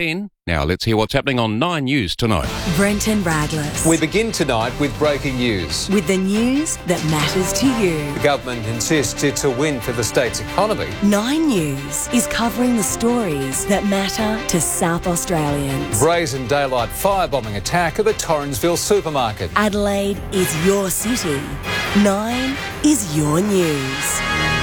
Now let's hear what's happening on 9 News tonight. Brenton Radless. We begin tonight with breaking news. With the news that matters to you. The government insists it's a win for the state's economy. 9 News is covering the stories that matter to South Australians. Brazen daylight firebombing attack at the Torrensville supermarket. Adelaide is your city. 9 is your news.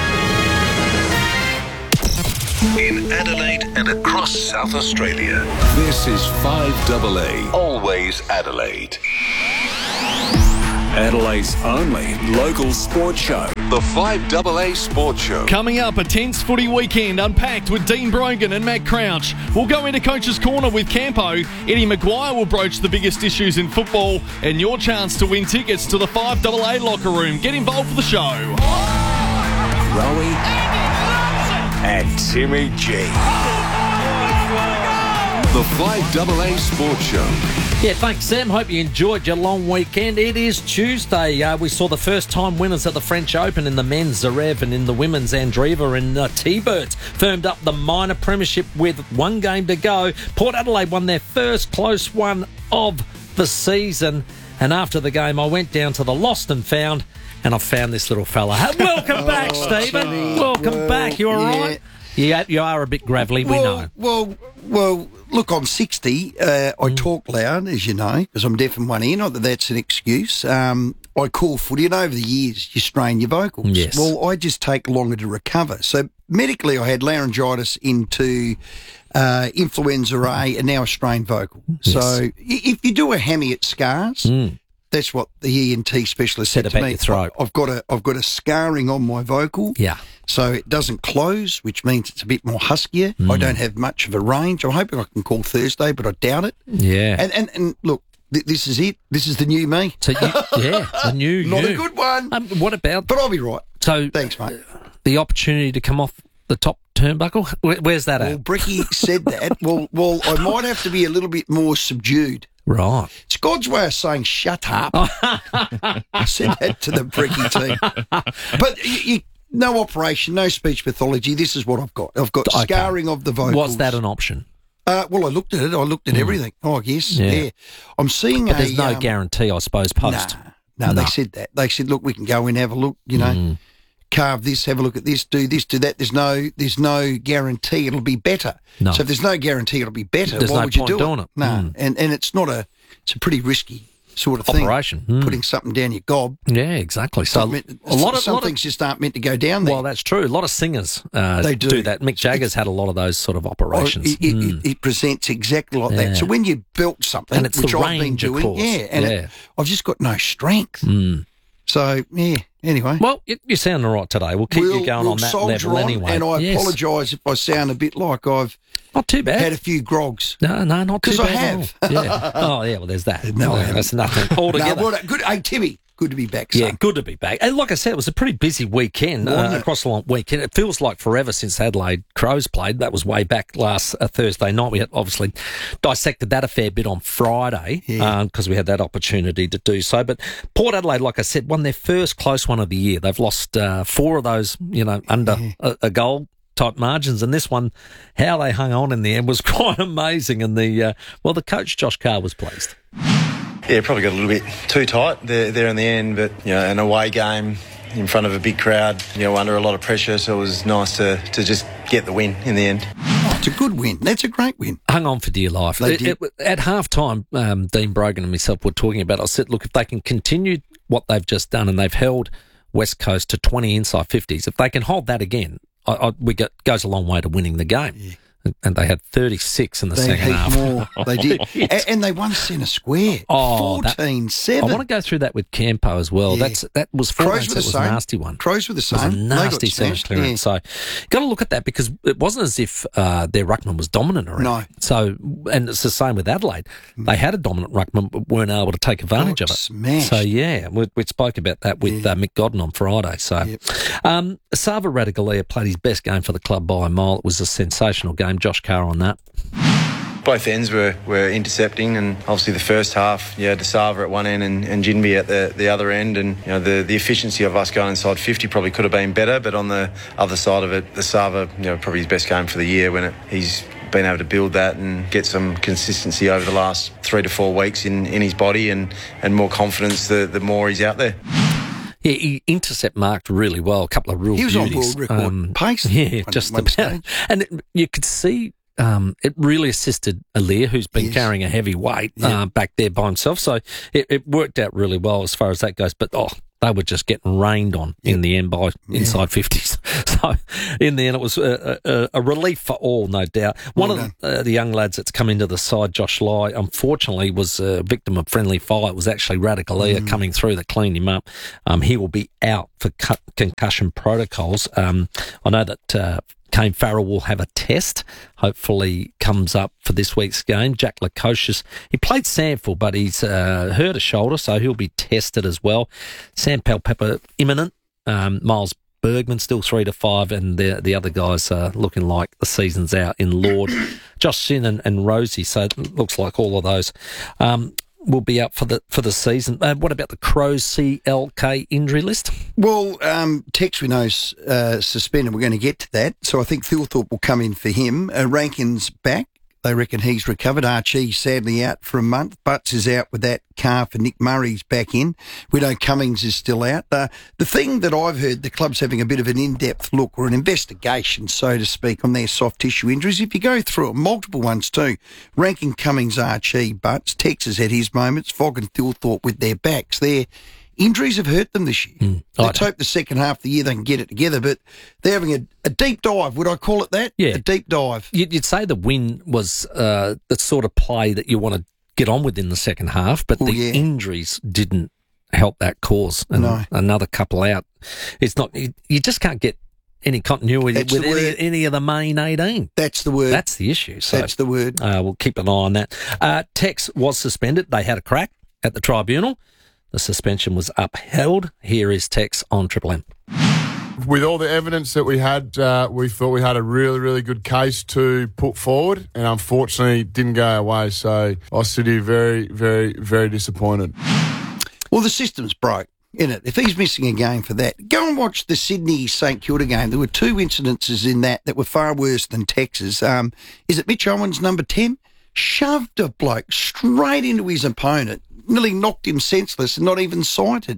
In Adelaide and across South Australia, this is 5AA, always Adelaide. Adelaide's only local sports show. The 5AA Sports Show. Coming up, a tense footy weekend unpacked with Dean Brogan and Matt Crouch. We'll go into Coach's Corner with Campo. Eddie Maguire will broach the biggest issues in football and your chance to win tickets to the 5AA locker room. Get involved for the show. Rowie and Timmy G. The 5AA Sports Show. Yeah, thanks, Sam. Hope you enjoyed your long weekend. It is Tuesday. We saw the first-time winners at the French Open in the men's Zverev and in the women's Andreeva, and T-Birds firmed up the minor premiership with one game to go. Port Adelaide won their first close one of the season, and after the game I went down to the Lost and Found, and I found this little fella. Welcome back, Stephen. Welcome back. You all right? Yeah, you are a bit gravelly, we know. Well, look, I'm 60. I talk loud, as you know, because I'm deaf in one ear. Not that that's an excuse. I call footy, and over the years, you strain your vocals. Yes. Well, I just take longer to recover. So medically, I had laryngitis into influenza A and now a strained vocal. Yes. So if you do a hammy at scars... That's what the ENT specialist said to me. Your throat. I've got a scarring on my vocal. Yeah. So it doesn't close, which means it's a bit more huskier. I don't have much of a range. I'm hoping I can call Thursday, but I doubt it. Yeah. And look, this is it. This is the new me. So the new Not you. a good one. What about... But I'll be right. So thanks, mate. The opportunity to come off the top turnbuckle, where's that Well, at? Bricky said that. Well, I might have to be a little bit more subdued. Right. It's God's way of saying shut up. I said that to the Bricky team. But no operation, no speech pathology. This is what I've got. I've got scarring of the vocals. Was that an option? Well, I looked at it. I looked at everything. Oh, yes. Yeah. I'm seeing but there's no guarantee, I suppose, post. No, they said that. They said, look, we can go in, have a look, carve this, have a look at this, do that. There's no guarantee it'll be better. No. So if there's no guarantee it'll be better, There's why no would you point do doing it? it. No. And it's a pretty risky sort of thing. Operation. Putting something down your gob. Yeah, exactly. So some things just aren't meant to go down there. Well, that's true. A lot of singers they do that. Mick Jagger's had a lot of those sort of operations. It presents exactly like that. So when you built something, and it's which the I've been range, doing, of course. I've just got no strength. So, anyway. Well, you sound all right today. We'll keep you going on that level anyway. And I apologise if I sound a bit like I've not too bad. Had a few grogs. No, not too bad. Because I have. Yeah. Oh, yeah, well, there's that. No, that's nothing altogether. No, good. Hey, Timmy, good to be back, son. Yeah, good to be back. And like I said, it was a pretty busy weekend, across the long weekend. It feels like forever since Adelaide Crows played. That was way back last Thursday night. We had obviously dissected that a fair bit on Friday because we had that opportunity to do so. But Port Adelaide, like I said, won their first close one of the year. They've lost 4 of those, under a goal type margins, and this one, how they hung on in the end was quite amazing. And the coach Josh Carr was pleased. Yeah, probably got a little bit too tight there in the end, but an away game in front of a big crowd, under a lot of pressure, so it was nice to just get the win in the end. Oh, it's a good win. That's a great win. Hung on for dear life. At half-time, Dean Brogan and myself were talking about it. I said, look, if they can continue what they've just done, and they've held West Coast to 20 inside 50s, if they can hold that again, goes a long way to winning the game. Yeah. And they had 36 in the second half. More. They did. And they won centre square. 14-7. I want to go through that with Campo as well. Yeah. That was Crows were the same. A nasty one. Crows were the same. It was a nasty centre clearance. So got to look at that because it wasn't as if their ruckman was dominant or anything. No. So, and it's the same with Adelaide. They had a dominant ruckman but weren't able to take advantage of it. Smashed. So, we spoke about that with Mick Godden on Friday. So, Sava Ratugolea played his best game for the club by a mile. It was a sensational game. Josh Carr on that. Both ends were intercepting, and obviously the first half, DeSava at one end and Jinby at the other end, and the efficiency of us going inside 50 probably could have been better, but on the other side of it, DeSava, probably his best game for the year when he's been able to build that and get some consistency over the last 3 to 4 weeks in his body and more confidence the more he's out there. Yeah, he intercept marked really well. A couple of real beauties. He was on world record pace. Yeah, just about. And you could see it really assisted Aliir, who's been carrying a heavy weight back there by himself. So it worked out really well as far as that goes. But, they were just getting rained on in the end by inside 50s. So in the end, it was a relief for all, no doubt. One of the young lads that's come into the side, Josh Lai, unfortunately was a victim of friendly fire. It was actually Radicalea coming through that cleaned him up. He will be out for concussion protocols. I know that Kane Farrell will have a test, hopefully comes up for this week's game. Jack Lukosius, he played Sandford, but he's hurt a shoulder, so he'll be tested as well. Sam Palpepper imminent. Miles Bergman still 3 to 5, and the other guys are looking like the season's out in Lord. Josh Sin and Rosie, so it looks like all of those will be out for the season. What about the Crows CLK injury list? Well, Tex we know's suspended. We're going to get to that. So I think Thilthorpe will come in for him. Rankin's back. They reckon he's recovered. Archie sadly out for a month. Butts is out with that calf, and Nick Murray's back in. We know Cummings is still out. The thing that I've heard, the club's having a bit of an in-depth look or an investigation, so to speak, on their soft tissue injuries. If you go through it, multiple ones too. Rankin, Cummings, Archie, Butts. Tex has had his moments. Fogg and Thilthorpe with their backs. Their injuries have hurt them this year. Let's hope the second half of the year they can get it together, but they're having a deep dive. Would I call it that? Yeah. A deep dive. You'd say the win was the sort of play that you want to get on with in the second half, but injuries didn't help that cause. And another couple out. It's not. You just can't get any continuity with any of the main 18. That's the word. That's the issue. So, that's the word. We'll keep an eye on that. Tex was suspended. They had a crack at the tribunal. The suspension was upheld. Here is Tex on Triple M. With all the evidence that we had, we thought we had a really, really good case to put forward, and unfortunately it didn't go our way. So I sit here very, very, very disappointed. Well, the system's broke, isn't it? If he's missing a game for that, go and watch the Sydney St Kilda game. There were 2 incidences in that were far worse than Tex's. Is it Mitch Owens, number 10? Shoved a bloke straight into his opponent. Nearly knocked him senseless and not even sighted.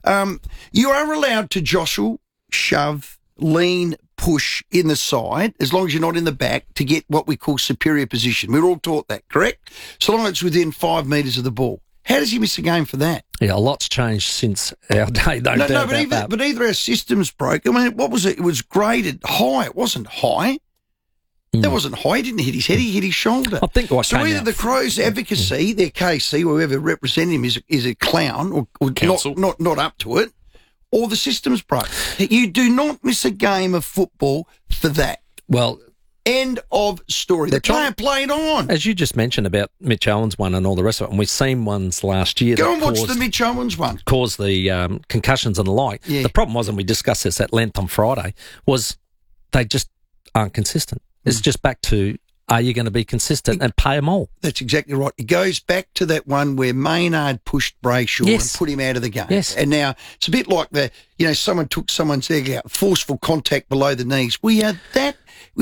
You are allowed to jostle, shove, lean, push in the side, as long as you're not in the back, to get what we call superior position. We're all taught that, correct? So long as it's within 5 metres of the ball. How does he miss a game for that? Yeah, a lot's changed since our day. But either our system's broke. I mean, what was it? It was graded high. It wasn't high. That wasn't high. He didn't hit his head. He hit his shoulder. I think so either the Crows' advocacy, their KC, whoever representing him, is a clown or not up to it, or the system's broke. You do not miss a game of football for that. Well, end of story. The player played on. As you just mentioned about Mitch Owens one and all the rest of it, and we've seen ones last year. Go and watch the Mitch Owens one. Caused the concussions and the like. Yeah. The problem was, and we discussed this at length on Friday, was they just aren't consistent. It's just back to, are you going to be consistent and pay them all? That's exactly right. It goes back to that one where Maynard pushed Brayshaw and put him out of the game. Yes. And now it's a bit like someone took someone's leg out, forceful contact below the knees. We had that.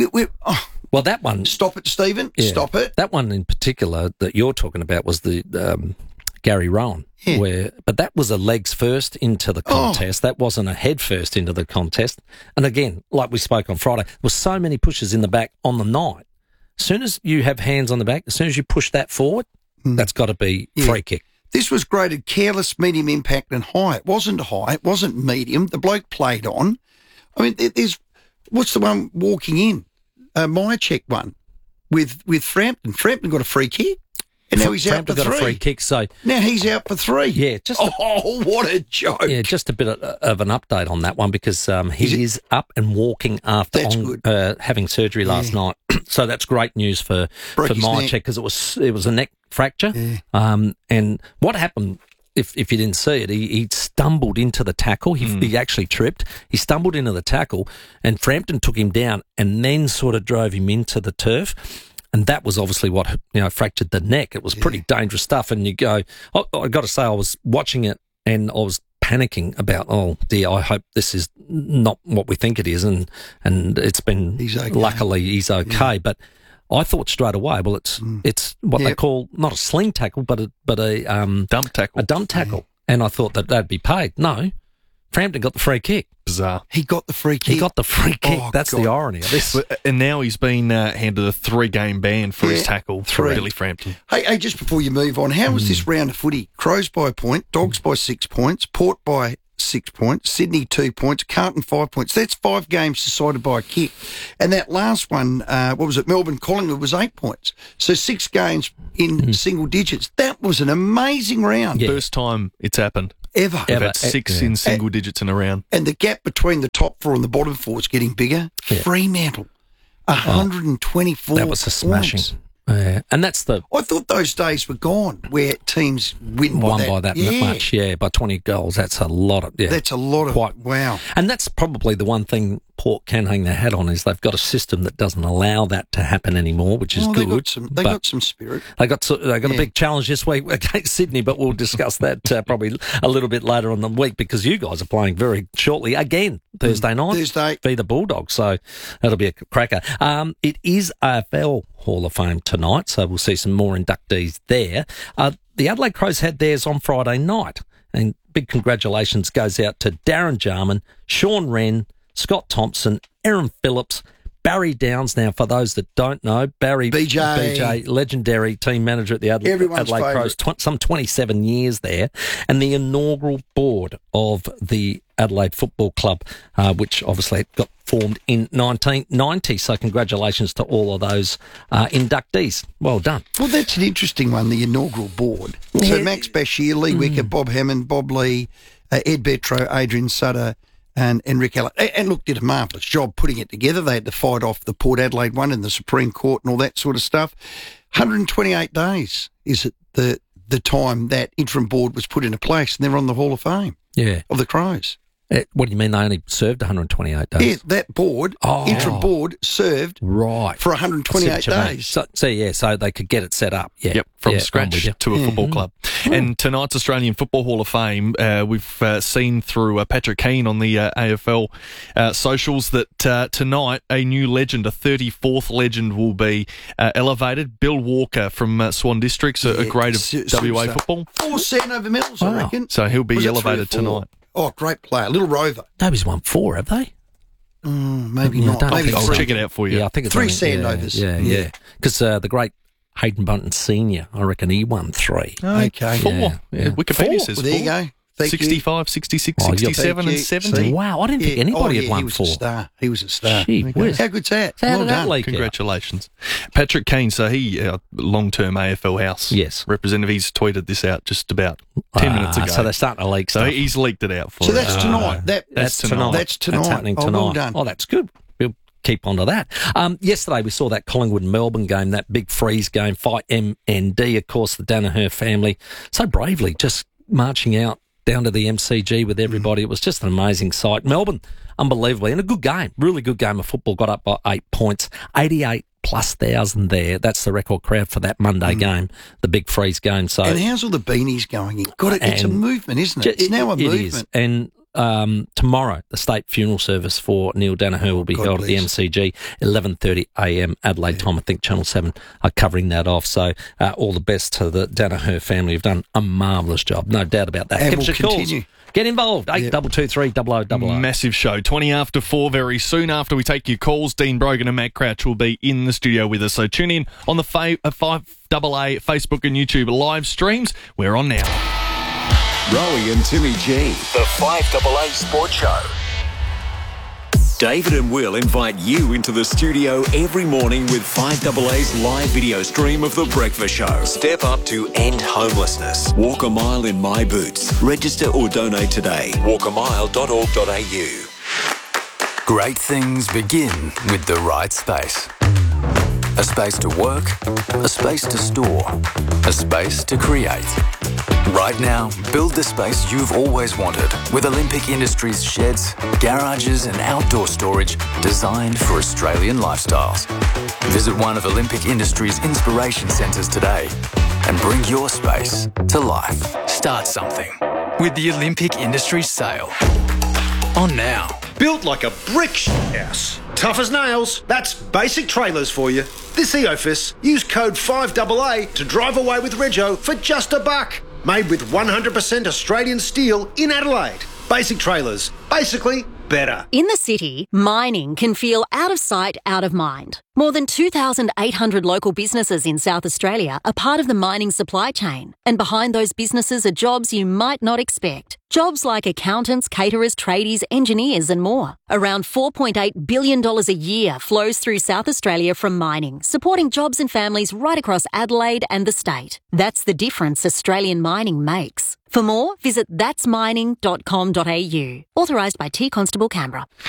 Well, that one. Stop it, Stephen. Yeah. Stop it. That one in particular that you're talking about was the Gary Rowan. Yeah. But that was a legs first into the contest. That wasn't a head first into the contest. And again, like we spoke on Friday, there were so many pushes in the back on the night. As soon as you have hands on the back, as soon as you push that forward, that's got to be free kick. This was graded careless, medium impact and high. It wasn't high. It wasn't medium. The bloke played on. I mean, what's the one walking in? Myercheck one with Frampton. Frampton got a free kick. And now he's out for 3. Got a free kick, so now he's out for 3. Yeah, what a joke! Yeah, just a bit of an update on that one because he is up and walking after having surgery last night. So that's great news for Myercheck because it was a neck fracture. Yeah. And what happened? If you didn't see it, he stumbled into the tackle. He actually tripped. He stumbled into the tackle, and Frampton took him down and then sort of drove him into the turf. And that was obviously what fractured the neck. It was pretty dangerous stuff. And you go, I got to say, I was watching it and I was panicking about, oh dear, I hope this is not what we think it is. And it's been, luckily he's okay. Yeah. But I thought straight away, well, it's what they call not a sling tackle, but a dump tackle. A dump tackle. And I thought that'd be paid. No, Frampton got the free kick. Bizarre. He got the free kick. He got the free kick. Oh, That's God. the irony of this. And now he's been handed a 3-game ban for his tackle for Billy Frampton. Hey, just before you move on, how was this round of footy? Crows by a point, Dogs by 6 points, Port by 6 points, Sydney 2 points, Carlton 5 points. That's 5 games decided by a kick. And that last one, what was it, Melbourne-Collingwood was 8 points. So 6 games in single digits. That was an amazing round. First time it's happened. Ever. We've had 6 in single digits in a round. And the gap between the top 4 and the bottom 4 is getting bigger. Fremantle, 124 That was a smashing. And that's the... I thought those days were gone where teams won by that much, by 20 goals. That's a lot of... Yeah, that's a lot of... Wow. And that's probably the one thing Port can hang their hat on is they've got a system that doesn't allow that to happen anymore, which is good. They got some spirit. They got a big challenge this week against Sydney, but we'll discuss that probably a little bit later on the week because you guys are playing very shortly again Thursday night. Be the Bulldogs, so that'll be a cracker. It is AFL Hall of Fame tonight, so we'll see some more inductees there. The Adelaide Crows had theirs on Friday night, and big congratulations goes out to Darren Jarman, Sean Wren, Scott Thompson, Aaron Phillips, Barry Downs. Now, for those that don't know, BJ, legendary team manager at the Adelaide Crows, some 27 years there, and the inaugural board of the Adelaide Football Club, which obviously got formed in 1990. So congratulations to all of those inductees. Well done. Well, that's an interesting one, the inaugural board. So Max Bashir, Lee Wicker, Bob Hammond, Bob Lee, Ed Betro, Adrian Sutter, and Rick Allen. And look, did a marvellous job putting it together. They had to fight off the Port Adelaide one in the Supreme Court and all that sort of stuff. 128 days is it the time that interim board was put into place, and they're on the Hall of Fame of the Crows. What do you mean they only served 128 days? Yeah, that board, interim board, served for 128 days. So they could get it set up. From scratch to a football club. And tonight's Australian Football Hall of Fame, we've seen through Patrick Keane on the AFL socials that tonight a new legend, a 34th legend, will be elevated. Bill Walker from Swan Districts, a grade of WA football. 4 cent over medals, I reckon. So he'll be elevated tonight. Oh, great player. Little Rover. Nobody's won 4, have they? Maybe not. Maybe I'll check it out for you. Yeah, I think it's 3 Sandovers. Yeah. Because the great Hayden Bunton Senior, I reckon he won 3. Okay. 4. Yeah. Wikipedia says 4. There you go. 65, 66, 67 and 70. Wow, I didn't think anybody had won 4. He was a star. Gee whiz. How good's that? How did that leak out? Congratulations. Patrick Keane, so he, long-term AFL House representative, he's tweeted this out just about 10 minutes ago. So they're starting to leak stuff. So he's leaked it out for us. So that's tonight. That's tonight. That's happening tonight. Well done. Oh, that's good. We'll keep on to that. Yesterday we saw that Collingwood-Melbourne game, that big freeze game, fight MND, of course, the Danaher family, so bravely just marching out down to the MCG with everybody. It was just an amazing sight. Melbourne, unbelievably, and a good game, really good game of football, got up by 8 points, 88,000+ there. That's the record crowd for that Monday game, the big freeze game. So, and how's all the beanies going? It's a movement, isn't it? It's now a movement. It is. And tomorrow, the state funeral service for Neil Danaher will be held at the MCG, 11:30 a.m. Adelaide time. I think Channel 7 are covering that off. So all the best to the Danaher family. You've done a marvellous job, no doubt about that. And we'll continue. Get involved, 8223 0000. Massive show, 20 after 4, very soon after we take your calls. Dean Brogan and Matt Crouch will be in the studio with us. So tune in on the 5AA Facebook and YouTube live streams. We're on now. Rowie and Timmy G, the 5AA Sports Show. David and Will invite you into the studio every morning with 5AA's live video stream of The Breakfast Show. Step up to end homelessness. Walk a mile in my boots. Register or donate today. walkamile.org.au. Great things begin with the right space. A space to work, a space to store, a space to create. Right now, build the space you've always wanted with Olympic Industries sheds, garages and outdoor storage designed for Australian lifestyles. Visit one of Olympic Industries' inspiration centres today and bring your space to life. Start something with the Olympic Industries sale. On now. Built like a brick house. Tough as nails. That's Basic Trailers for you. This EOFIS, use code 5AA to drive away with Rego for just $1. Made with 100% Australian steel in Adelaide. Basic Trailers. Basically better. In the city, mining can feel out of sight, out of mind. More than 2,800 local businesses in South Australia are part of the mining supply chain. And behind those businesses are jobs you might not expect. Jobs like accountants, caterers, tradies, engineers and more. Around $4.8 billion a year flows through South Australia from mining, supporting jobs and families right across Adelaide and the state. That's the difference Australian mining makes. For more, visit thatsmining.com.au. Authorised by T Constable Canberra.